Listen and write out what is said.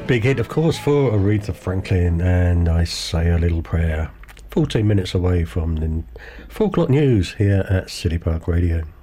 Big hit, of course, for Aretha Franklin and I Say a Little Prayer. 14 minutes away from the 4 o'clock news here at City Park Radio.